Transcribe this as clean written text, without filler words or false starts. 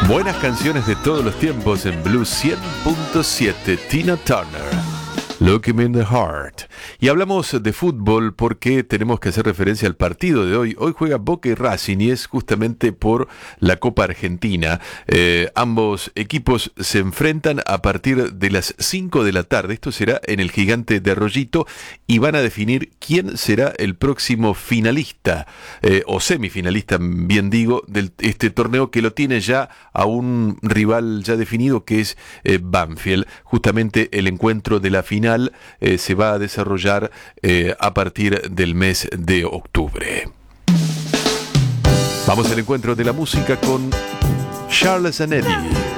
Buenas canciones de todos los tiempos en Blues 100.7, Tina Turner. Look him in the heart. Y hablamos de fútbol porque tenemos que hacer referencia al partido de hoy. Hoy juega Boca y Racing y es justamente por la Copa Argentina. Ambos equipos se enfrentan a partir de las 5 de la tarde. Esto será en el Gigante de Arroyito y van a definir quién será el próximo finalista o semifinalista, bien digo, de este torneo, que lo tiene ya a un rival ya definido, que es Banfield. Justamente el encuentro de la final se va a desarrollar a partir del mes de octubre. Vamos al encuentro de la música con Charles and Eddie.